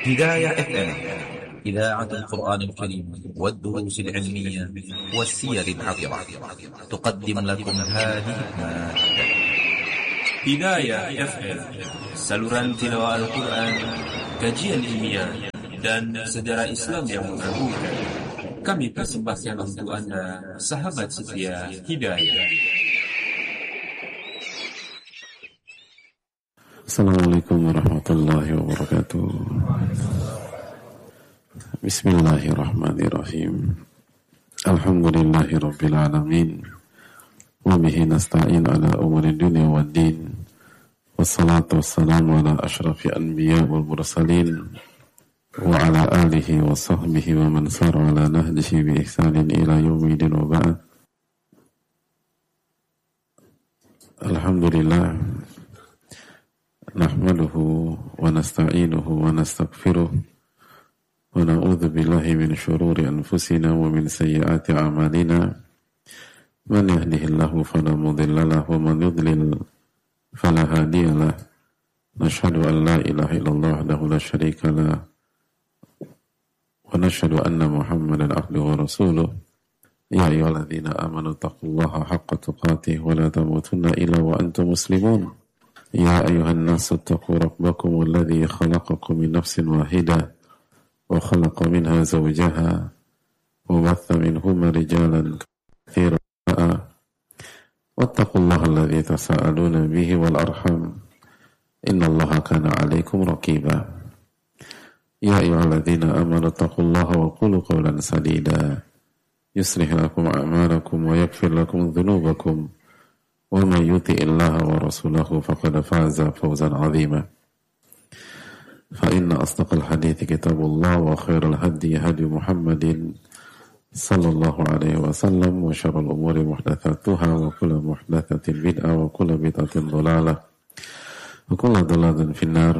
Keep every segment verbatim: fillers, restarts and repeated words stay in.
هداية إف إم إذاعة القرآن الكريم والدروس العلمية والسير العطرة تقدم لكم هذه المادة. Hidayah F M, saluran tilawah Al-Quran, kajian ilmiah, dan sejarah Islam yang mengagumkan. Kami persembahkan untuk Anda, sahabat setia Hidayah. Assalamualaikum warahmatullahi wabarakatuh. Bismillahirrahmanirrahim. Alhamdulillahi rabbil alamin. Wa bihi nasta'in ala umuri dunya wad din. Wassalatu wassalamu ala asyrafil anbiya wal mursalin wa ala alihi wa sahbihi wa man sara ala nahjihi bi ihsanin ila yaumil wa ba'd. Alhamdulillah, nahmaduhu wa nasta'inuhu wa nastaghfiruh wa na'udzu billahi min syururi anfusina wa min sayyiati a'malina. Man yahdihillahu fala mudilla lahu wa man yudlil fala hadiya lahu. Nashhadu an la ilaha illallah wahdahu la syarika lahu wa nashhadu anna Muhammadan abduhu wa rasuluh. Ya ayyuhalladzina amanu taqullaha haqqa tuqatih wa la tamutunna illa wa antum muslimun. Ya ayyuhan nasu taqu rabbakum alladhi khalaqakum min nafsin wahidah wa khalaqa minha zawjaha wa batha minhuma rijalan katsiran wattaqullaha alladhi tasaaluna bihi wal arham innallaha kana 'alaikum raqiba. Ya ayyuhalladzina amanu taqullaha wa qulu qawlan sadida yuslih lakum a'malakum wa yaghfir lakum dhunubakum wa man yuti'illaha wa rasulahu faqad faza fawzan 'azima. Fa inna asdaqal hadithi kitabullah wa khairal hadi hadi Muhammadin sallallahu alaihi wasallam wa syarrul umuri muhdatsatuha wa kullu muhdatsatin bid'ah wa kullu bid'atin dhalalah wa kullu dhalalatin finnar.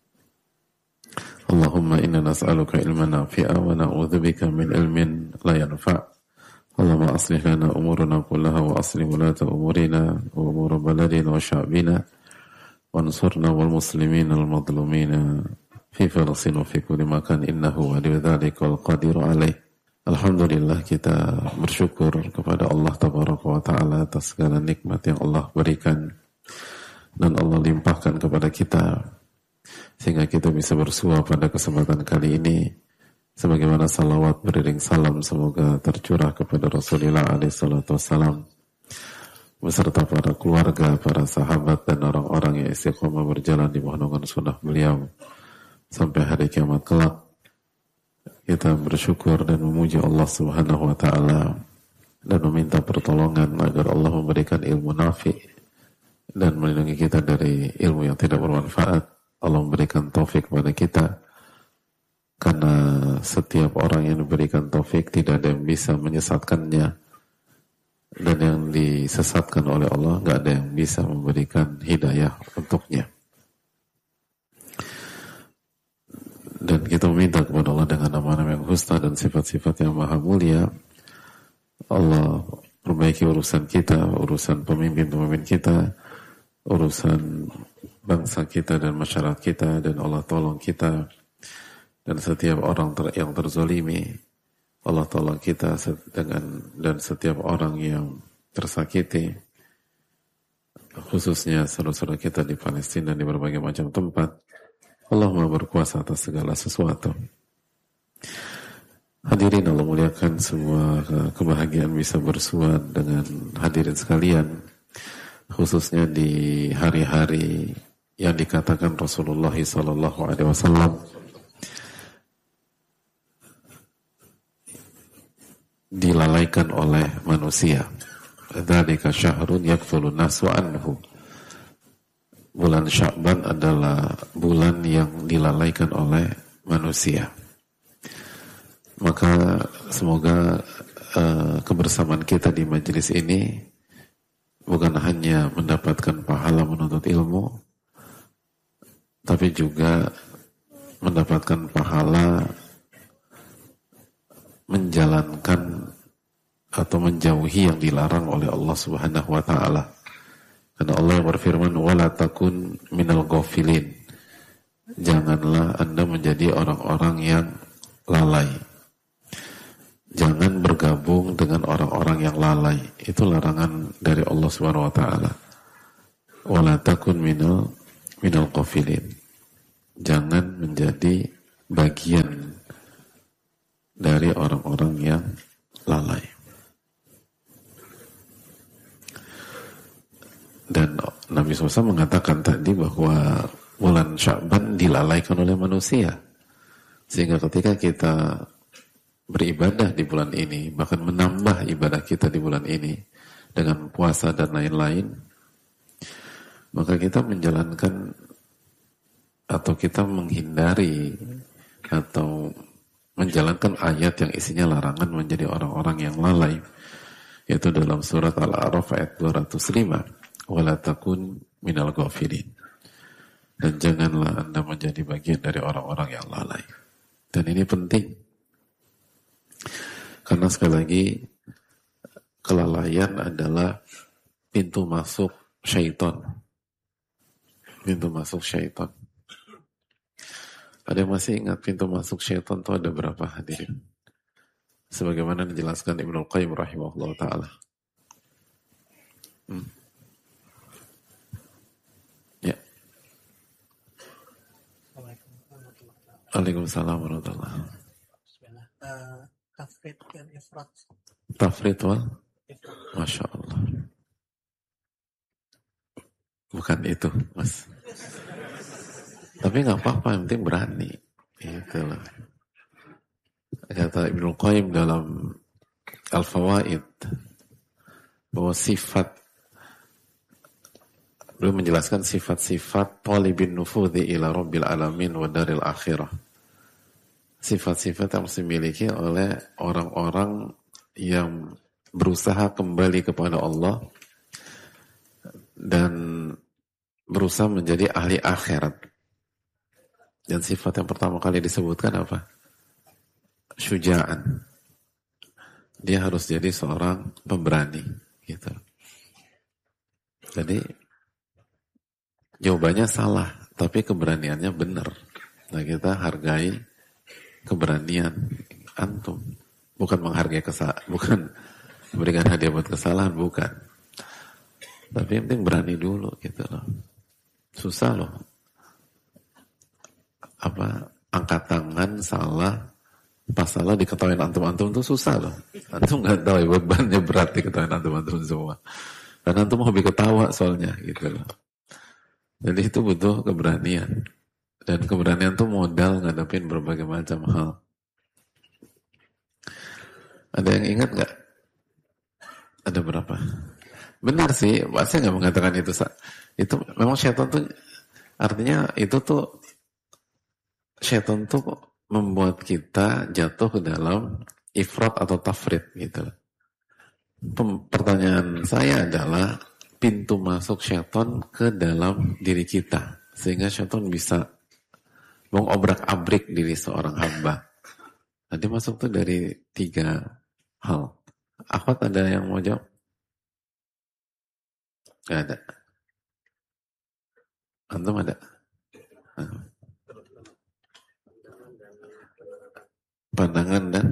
Allahumma inna nas'aluka ilman nafi'a wa na'udzubika min ilmin la yanfa'. Allahumma aslih lana umurana kullaha wa aslih ulata umurina wa umur baladina wa sya'bina wansurna wal muslimina al madlumina fi Filastin wa fi kulli makan innahu waliyyu dzalika wal qadiru alaih. Alhamdulillah, kita bersyukur kepada Allah Tabaraka wa Ta'ala atas segala nikmat yang Allah berikan dan Allah limpahkan kepada kita sehingga kita bisa bersua pada kesempatan kali ini sebagaimana salawat beriring salam semoga tercurah kepada Rasulullah alaihi salatu wassalam beserta para keluarga, para sahabat dan orang-orang yang istiqomah berjalan di bawah naungan sunnah beliau sampai hari kiamat kelak. Kita bersyukur dan memuji Allah Subhanahu wa Ta'ala dan meminta pertolongan agar Allah memberikan ilmu nafi dan melindungi kita dari ilmu yang tidak bermanfaat. Allah memberikan taufik kepada kita karena setiap orang yang diberikan taufik tidak ada yang bisa menyesatkannya, dan yang disesatkan oleh Allah nggak ada yang bisa memberikan hidayah untuknya. Dan kita meminta kepada Allah dengan nama-nama yang husna dan sifat-sifat yang maha mulia, Allah perbaiki urusan kita, urusan pemimpin-pemimpin kita, urusan bangsa kita dan masyarakat kita, dan Allah tolong kita dan setiap orang ter yang terzolimi. Allah tolong kita dengan dan setiap orang yang tersakiti, khususnya saudara-saudara kita di Palestina dan di berbagai macam tempat. Allah Maha berkuasa atas segala sesuatu. Hadirin Allah muliakan, semua kebahagiaan bisa bersua dengan hadirin sekalian, khususnya di hari-hari yang dikatakan Rasulullah sallallahu alaihi wasallam dilalaikan oleh manusia. Dzalika syahrun yakfulun nasu anhu. Bulan Sya'ban adalah bulan yang dilalaikan oleh manusia. Maka semoga uh, kebersamaan kita di majelis ini bukan hanya mendapatkan pahala menuntut ilmu, tapi juga mendapatkan pahala menjalankan atau menjauhi yang dilarang oleh Allah Subhanahu wa Ta'ala. Karena Allah yang berfirman, wala takun minal ghafilin. Janganlah Anda menjadi orang-orang yang lalai. Jangan bergabung dengan orang-orang yang lalai. Itu larangan dari Allah Subhanahu wa taala. Wala takun minal minal qafilin. Jangan menjadi bagian dari orang-orang yang lalai. Dan Nabi shallallahu alaihi wasallam mengatakan tadi bahwa bulan Sya'ban dilalaikan oleh manusia. Sehingga ketika kita beribadah di bulan ini, bahkan menambah ibadah kita di bulan ini dengan puasa dan lain-lain, maka kita menjalankan atau kita menghindari atau menjalankan ayat yang isinya larangan menjadi orang-orang yang lalai, yaitu dalam surat Al-A'raf ayat dua ratus lima, wala takun minal ghafilin, dan janganlah Anda menjadi bagian dari orang-orang yang lalai. Dan ini penting karena sekali lagi kelalaian adalah pintu masuk syaitan. Pintu masuk syaitan. Ada yang masih ingat pintu masuk syaitan itu ada berapa, hadirin? Sebagaimana dijelaskan Ibnu Qayyim rahimahullah ta'ala. Hmm. Ya. Waalaikumsalam warahmatullahi wabarakatuh. Uh, tafrid dan ifrat. Tafrid wal? Masya Allah. Bukan itu, Mas. Tapi nggak apa-apa, yang penting berani. Itulah. Kata Ibnu Qayyim dalam Al-Fawaid bahwa sifat, beliau menjelaskan sifat-sifat talibin nufudhi ila rabbil alamin wa daril akhirah. Sifat-sifat yang dimiliki oleh orang-orang yang berusaha kembali kepada Allah dan berusaha menjadi ahli akhirat. Dan sifat yang pertama kali disebutkan apa? Syuja'an. Dia harus jadi seorang pemberani, gitu. Jadi jawabannya salah, tapi keberaniannya benar. Nah, kita hargai keberanian antum, bukan menghargai kesalahan, bukan memberikan hadiah buat kesalahan, bukan. Tapi yang penting berani dulu, gitu loh. Susah loh. Apa, angkat tangan salah, pas salah diketawain antum-antum itu susah loh. Antum nggak tahu ya, bebannya berat diketawain antum-antum semua. Karena antum hobi ketawa soalnya, gitu loh. Jadi itu butuh keberanian. Dan keberanian itu modal ngadepin berbagai macam hal. Ada yang ingat nggak? Ada berapa? Benar sih, saya nggak mengatakan itu. Itu memang syaitan tuh, artinya itu tuh, syaitan tuh membuat kita jatuh ke dalam ifrat atau tafrid, gitu. Pertanyaan saya adalah, pintu masuk syaitan ke dalam diri kita, sehingga syaitan bisa mengobrak-abrik diri seorang hamba. Nah, dia masuk tuh dari tiga hal. Akhwat ada yang mau jawab? Gak ada. Antum ada? Nah. Pandangan dan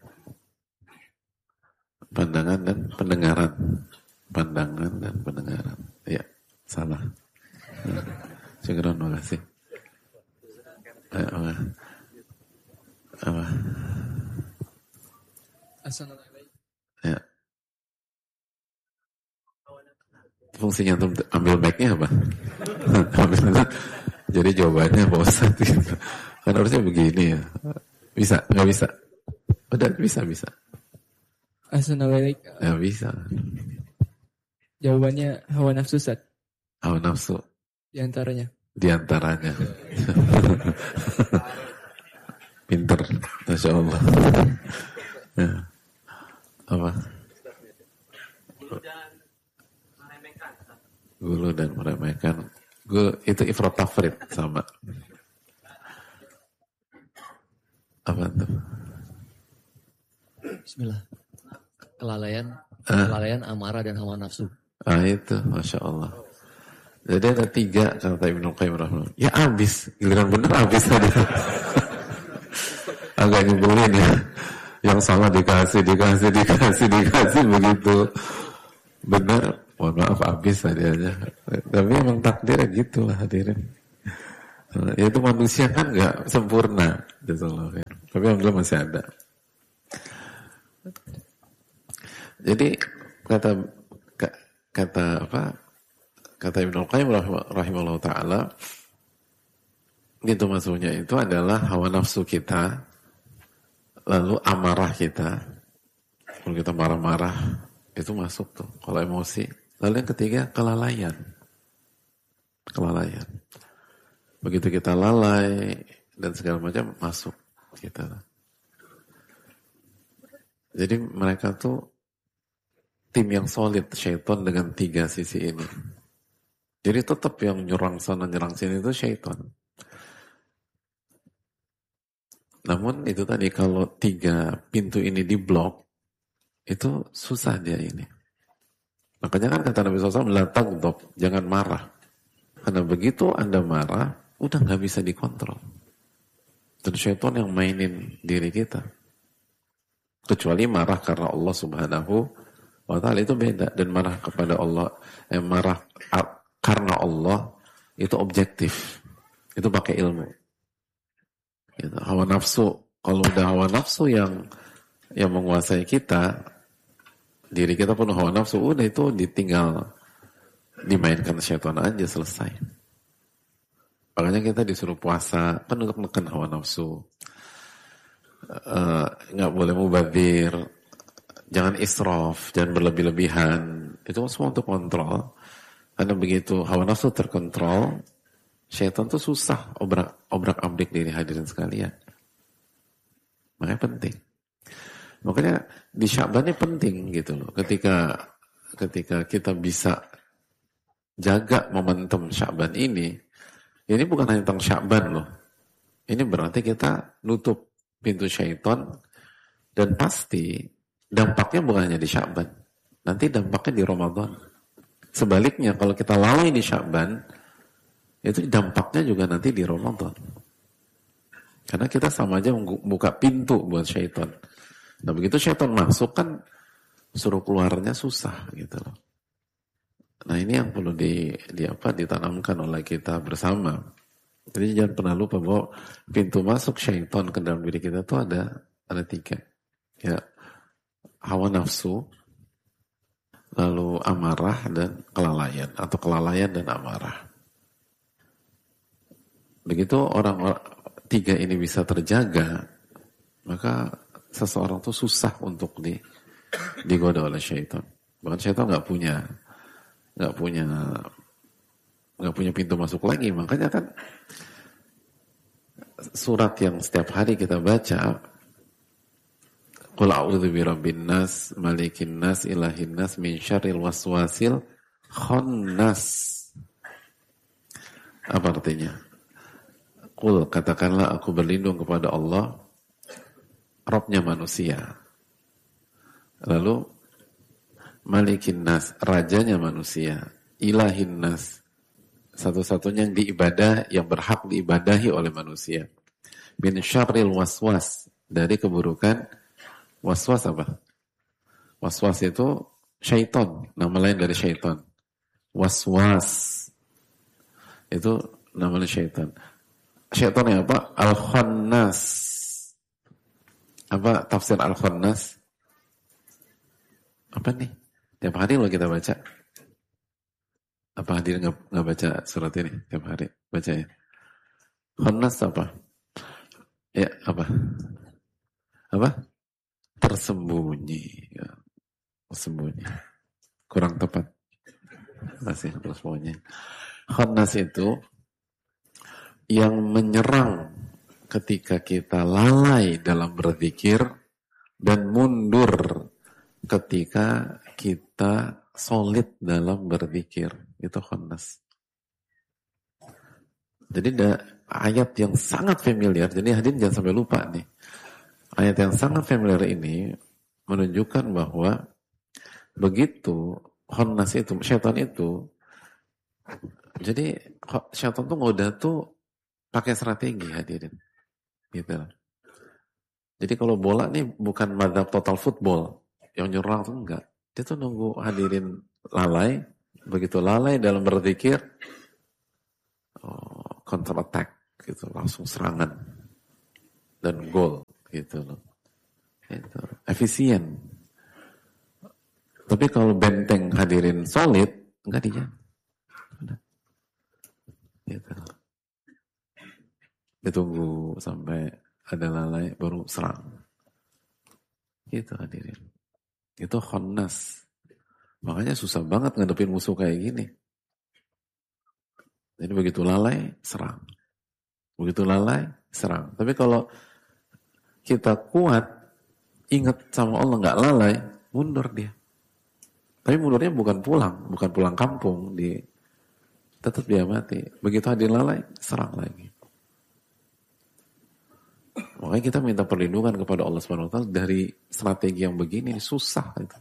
pandangan dan pendengaran. Pandangan dan pendengaran. Ya, salah. Syukran, makasih. Eh, apa? Apa? Ya. Fungsinya untuk ambil mic-nya apa? Jadi jawabannya Pak Ustaz gitu. Kan harusnya begini ya. Bisa? Nggak bisa? Udah bisa, bisa. Assalamualaikum. Ya bisa. Jawabannya hawa nafsu, Ustaz. Hawa nafsu. Di antaranya. Di antaranya. Pinter, Masya Allah. Ya. Apa? Gulu dan meremehkan. Gulu itu ifrat tafrid sama. Apa itu? Bismillah. Kelalaian, ah. kelalaian amarah dan hawa nafsu. Ah itu, Masya Allah. Jadi ada tiga kata Ibnu Qayyim rahimahullah. Ya habis, giliran bener habis tadi. agak nyebelin ya. Yang salah dikasih, dikasih, dikasih, dikasih begitu. Benar, mohon maaf habis tadi aja. Tapi emang takdirnya gitu lah hadirin. Ya itu manusia kan nggak sempurna, tapi alhamdulillah masih ada. Jadi kata kata apa? Kata Ibnu Qayyim rahimahullah taala, gitu maksudnya itu adalah hawa nafsu kita, lalu amarah kita. Kalau kita marah-marah itu masuk tuh, kalau emosi. Lalu yang ketiga kelalaian, kelalaian. Begitu kita lalai dan segala macam masuk kita. Jadi mereka tuh tim yang solid, syaitan dengan tiga sisi ini. Jadi tetap yang nyerang sana nyerang sini itu syaitan. Namun itu tadi kalau tiga pintu ini diblok, itu susah dia ini. Makanya kan kata Nabi shallallahu alaihi wasallam, la taghdab, jangan marah. Karena begitu Anda marah, udah nggak bisa dikontrol. Dan syaitan yang mainin diri kita. Kecuali marah karena Allah subhanahu wa ta'ala itu beda. Dan marah kepada Allah, eh, marah karena Allah itu objektif. Itu pakai ilmu. Gitu. Hawa nafsu, kalau udah hawa nafsu yang yang menguasai kita, diri kita penuh hawa nafsu, udah itu ditinggal dimainkan syaitan aja, selesai. Makanya kita disuruh puasa, kan untuk menekan hawa nafsu. Nggak uh, boleh mubadzir, jangan israf, jangan berlebih-lebihan. Itu semua untuk kontrol. Karena begitu hawa nafsu terkontrol, syaitan tuh susah obrak obrak abrik diri hadirin sekalian. Makanya penting. Makanya di Sya'ban ini penting gitu loh. Ketika ketika kita bisa jaga momentum Sya'ban ini. Ini bukan hanya tentang Sya'ban loh. Ini berarti kita nutup pintu syaitan, dan pasti dampaknya bukan hanya di Sya'ban. Nanti dampaknya di Ramadan. Sebaliknya kalau kita lalai di Sya'ban, itu dampaknya juga nanti di Ramadan. Karena kita sama aja membuka pintu buat syaitan. Nah begitu syaitan masuk kan suruh keluarnya susah gitu loh. Nah ini yang perlu di, di apa ditanamkan oleh kita bersama. Jadi jangan pernah lupa bahwa pintu masuk syaitan ke dalam diri kita itu ada ada tiga. Ya, hawa nafsu, lalu amarah dan kelalaian, atau kelalaian dan amarah. Begitu orang, orang tiga ini bisa terjaga, maka seseorang tuh susah untuk di, digoda oleh syaitan. Bahkan syaitan nggak punya nggak punya nggak punya pintu masuk lagi. Makanya kan surat yang setiap hari kita baca, Qul a'udzu birabbin nas, malikin nas, ilahin nas, min syarril waswasil khannas. Apa artinya? Qul, katakanlah aku berlindung kepada Allah, Rabbnya manusia. Lalu Malikin nas, rajanya manusia. Ilahin nas, satu-satunya yang diibadah, yang berhak diibadahi oleh manusia. Min syarril waswas, dari keburukan waswas apa? Waswas itu syaitan, nama lain dari syaitan. Waswas itu nama lain syaitan. Syaitan yang apa? Al-Khannas. Apa tafsir Al-Khannas? Apa nih? Tiap hari loh kita baca. Apa hadir nggak nggak baca surat ini tiap hari? Baca ya. Khannas apa? Ya apa? Apa? Tersembunyi. Ya. Tersembunyi. Kurang tepat. Masih tersembunyi. Khannas itu yang menyerang ketika kita lalai dalam berzikir dan mundur ketika kita solid dalam berzikir. Itu khannas. Jadi ada ayat yang sangat familiar. Jadi hadirin jangan sampai lupa nih. Ayat yang sangat familiar ini menunjukkan bahwa begitu khannas itu, syaitan itu, jadi syaitan tuh ngoda tuh pakai strategi hadirin. Gitu. Jadi kalau bola nih bukan madzhab total football yang nyerang tuh enggak. Dia tuh nunggu hadirin lalai, begitu lalai dalam berzikir, oh, counter attack gitu, langsung serangan dan gol gitu loh. Itu efisien. Tapi kalau benteng hadirin solid, enggak dia. Gitu. Ditunggu sampai ada lalai baru serang. Gitu hadirin. Itu khonnas. Makanya susah banget ngadepin musuh kayak gini. Jadi begitu lalai, serang. Begitu lalai, serang. Tapi kalau kita kuat, ingat sama Allah, nggak lalai, mundur dia. Tapi mundurnya bukan pulang, bukan pulang kampung, di tetap dia mati. Begitu hadir lalai, serang lagi. Makanya kita minta perlindungan kepada Allah subhanahu wa taala dari strategi yang begini, susah itu.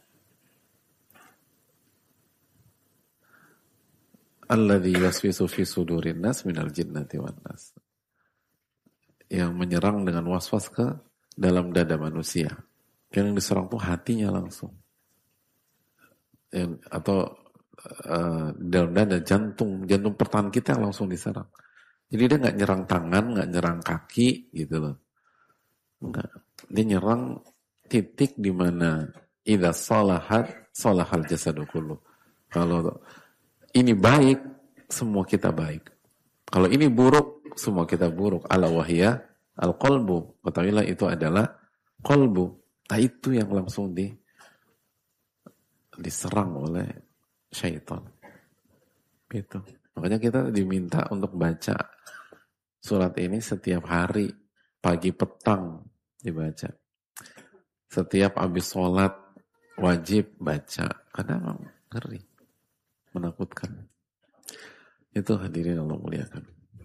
Alladzi yaswisu fi sudurin nas minal jinnati wan nas. Yang menyerang dengan was-was ke dalam dada manusia. Yang diserang tuh hatinya langsung. Yang, atau uh, dalam dada, jantung, jantung pertahanan kita yang langsung diserang. Jadi dia nggak nyerang tangan, nggak nyerang kaki, gitu loh. Enggak. Dia nyerang titik di mana idza salahat salahal jasadu kullu. Kalau ini baik, semua kita baik. Kalau ini buruk, semua kita buruk. Ala wahya al-qalbu. Ketahuilah itu adalah qalbu. Nah itu yang langsung di diserang oleh syaitan. Gitu. Makanya kita diminta untuk baca surat ini setiap hari, pagi petang dibaca. Setiap habis sholat wajib baca. Karena memang ngeri, menakutkan. Itu hadirin Allah muliakan.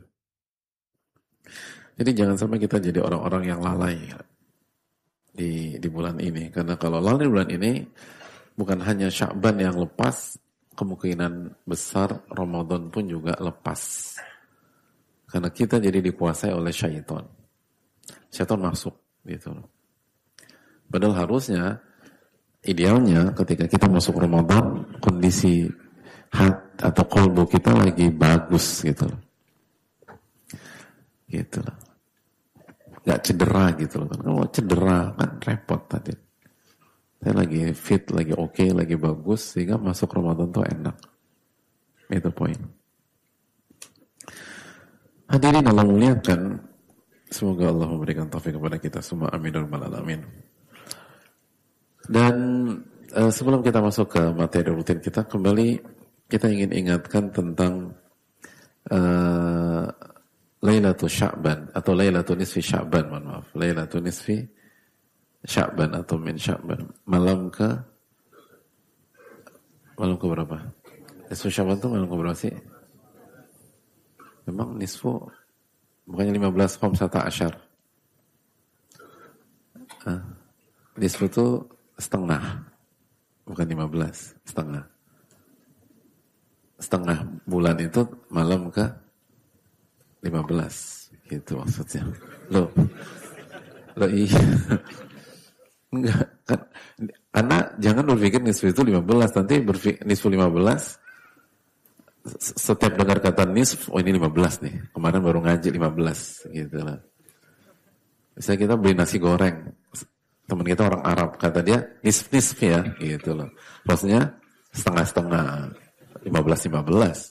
Jadi jangan sampai kita jadi orang-orang yang lalai di di bulan ini. Karena kalau lalai bulan ini, bukan hanya Sya'ban yang lepas, kemungkinan besar Ramadan pun juga lepas. Karena kita jadi dikuasai oleh syaitan. Syaitan masuk gitu. Padahal harusnya, idealnya ketika kita masuk Ramadan, kondisi hat atau kolbu kita lagi bagus gitu loh. Gitu loh. Gak cedera gitu loh. Kalau cedera kan repot tadi. Saya lagi fit, lagi oke, okay, lagi bagus, sehingga masuk Ramadan tuh enak. Itu poin. Hadirin Allah muliakan, semoga Allah memberikan taufik kepada kita semua. Amin ya rabbal alamin. Dan uh, sebelum kita masuk ke materi rutin kita, kembali kita ingin ingatkan tentang uh, Lailatul Sya'ban atau Lailatul Nisfi Sya'ban, mohon maaf, Lailatul Nisfi Sya'ban atau min Sya'ban, malam ke malam ke berapa? Nisfu Sya'ban itu malam ke berapa sih? Memang nisfu bukannya lima belas khamsata asyar. Ah, nisfu itu setengah, bukan lima belas, setengah. Setengah bulan itu malam ke lima belas, gitu maksudnya. Loh, loh iya. Enggak, kan, anak jangan berpikir nisfu itu lima belas, nanti berpikir nisfu lima belas, setiap dengar kata nisf, oh ini lima belas nih, kemarin baru ngaji lima belas, gitu lah. Misalnya kita beli nasi goreng, teman kita orang Arab, kata dia nisf-nisf ya, gitu loh. Maksudnya setengah-setengah, lima belas lima belas.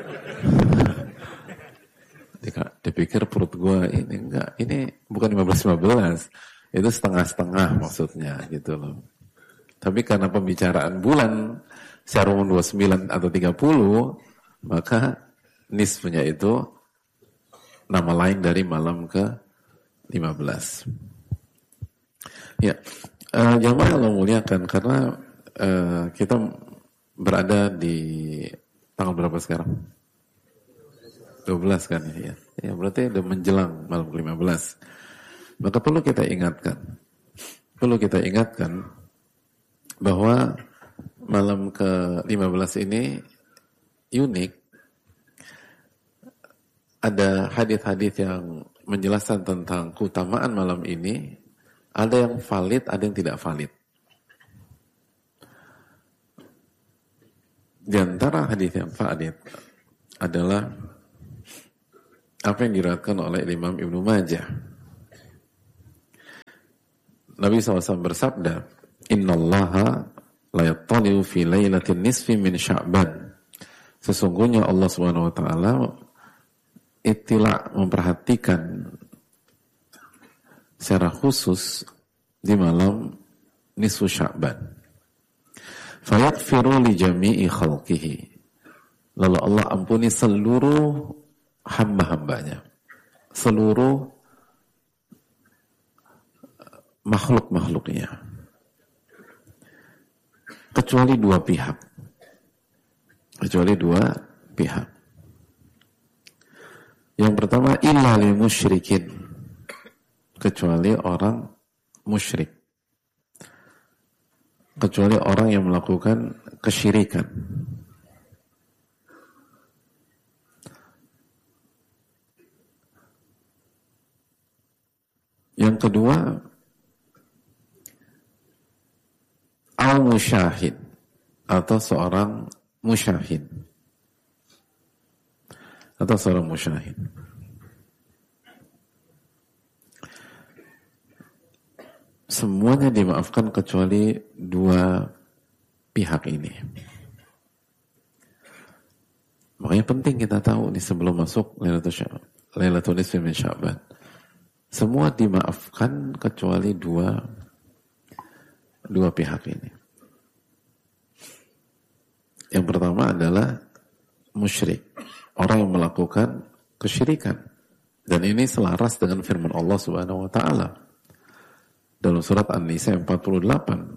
Dia, dia pikir perut gue ini enggak, ini bukan lima belas lima belas, itu setengah-setengah maksudnya gitu loh. Tapi karena pembicaraan bulan secara umum dua puluh sembilan atau tiga puluh, maka nisfunya itu nama lain dari malam ke lima belas. Ya, uh, jamaah Allah muliakan, karena uh, kita berada di tanggal berapa sekarang? dua belas kan ya. Ya berarti udah menjelang malam ke lima belas. Maka perlu kita ingatkan, perlu kita ingatkan bahwa malam ke lima belas ini unik. Ada hadis-hadis yang menjelaskan tentang keutamaan malam ini Ada yang valid, ada yang tidak valid. Di antara hadis yang valid adalah apa yang diriwayatkan oleh Imam Ibnu Majah. Nabi shallallahu alaihi wasallam bersabda, Innallaha la yattali'u fi lailatin nisfi min Sya'ban. Sesungguhnya Allah Subhanahu wa taala ittila, memperhatikan secara khusus di malam nisfu Sya'ban. Fayaghfiru li jami'i khalqihi. Lalu Allah ampuni seluruh hamba-hambanya, seluruh makhluk-makhluknya, kecuali dua pihak. Kecuali dua pihak. Yang pertama, illa lil musyrikin, kecuali orang musyrik, kecuali orang yang melakukan kesyirikan. Yang kedua, al musyahid, atau seorang musyahid, atau seorang musyahid. Semuanya dimaafkan kecuali dua pihak ini. Makanya penting kita tahu nih sebelum masuk Lailatul Nisfi min Sya'ban. Semua dimaafkan kecuali dua dua pihak ini. Yang pertama adalah musyrik, orang yang melakukan kesyirikan. Dan ini selaras dengan firman Allah Subhanahu wa taala dalam surat An-Nisa empat puluh delapan.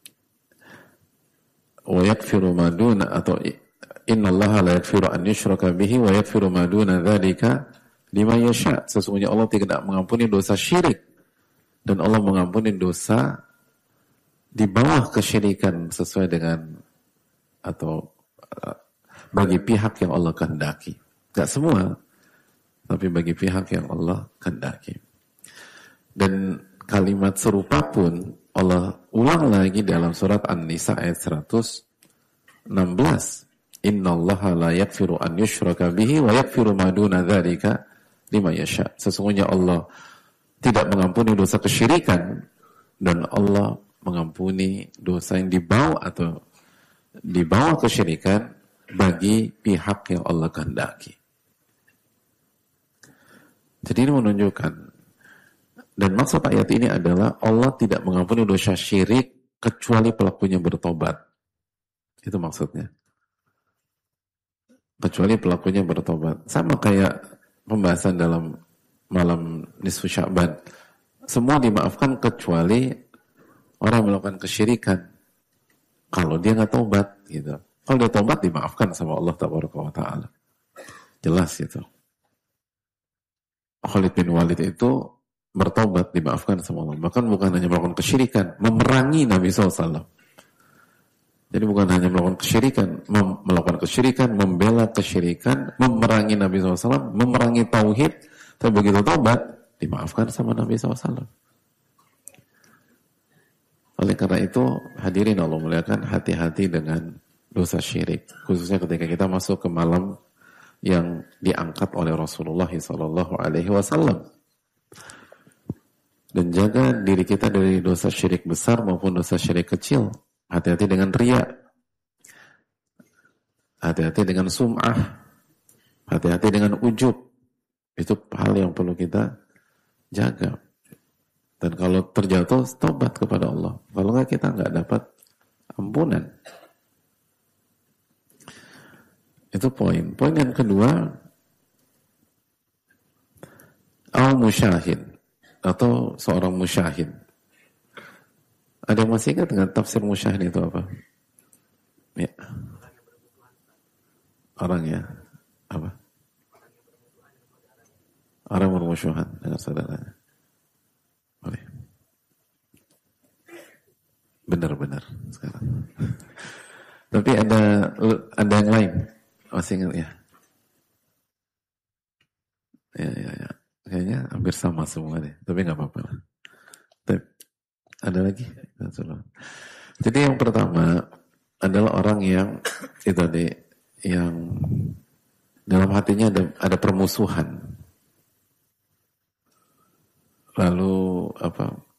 Wa yakfiru ma duna, atau innallaha la yakfiru an yushraka bihi wa yakfiru ma duna dzalika liman yasha. Sesungguhnya Allah tidak mengampuni dosa syirik, dan Allah mengampuni dosa di bawah kesyirikan sesuai dengan atau bagi pihak yang Allah kehendaki. Tidak semua, tapi bagi pihak yang Allah kehendaki. Dan kalimat serupa pun Allah ulang lagi dalam surat An-Nisa ayat seratus enam belas. Innallaha la yakfiru an yushraka bihi wa yakfiru ma duna dzalika liman yasha. Sesungguhnya Allah tidak mengampuni dosa kesyirikan, dan Allah mengampuni dosa yang dibawa atau dibawa kesyirikan bagi pihak yang Allah kehendaki. Jadi ini menunjukkan, dan maksud ayat ini adalah Allah tidak mengampuni dosa syirik kecuali pelakunya bertobat. Itu maksudnya. Kecuali pelakunya bertobat. Sama kayak pembahasan dalam malam nisfu Sya'ban. Semua dimaafkan kecuali orang yang melakukan kesyirikan. Kalau dia nggak tobat, gitu. Kalau dia tobat dimaafkan sama Allah Tabaraka wa Ta'ala. Jelas itu. Khalid bin Walid itu bertobat, dimaafkan sama Allah. Bahkan bukan hanya melakukan kesyirikan, memerangi Nabi shallallahu alaihi wasallam. Jadi bukan hanya melakukan kesyirikan, mem- melakukan kesyirikan, membela kesyirikan, memerangi Nabi shallallahu alaihi wasallam, memerangi tauhid, tapi begitu tobat, dimaafkan sama Nabi shallallahu alaihi wasallam. Oleh karena itu, hadirin Allah muliakan, hati-hati dengan dosa syirik, khususnya ketika kita masuk ke malam yang diangkat oleh Rasulullah shallallahu alaihi wasallam. Dan jaga diri kita dari dosa syirik besar maupun dosa syirik kecil. Hati-hati dengan riya, hati-hati dengan sum'ah, hati-hati dengan ujub. Itu hal yang perlu kita jaga. Dan kalau terjatuh, tobat kepada Allah. Kalau enggak, kita enggak dapat ampunan. Itu poin. Poin yang kedua, al-musyahid, atau seorang musyahid. Ada yang masih ingat dengan tafsir musyahid itu apa? Ya. Orang ya, apa? Orang bermusuhan dengan saudaranya. Boleh. Benar-benar sekarang. Tapi ada ada yang lain. Masih ingat ya? Ya, ya, ya. Kayaknya hampir sama semua deh. Tapi nggak apa-apa lah. Tapi Ada lagi? Jadi yang pertama adalah orang yang itu tadi, yang dalam hatinya ada, ada permusuhan. Lalu apa?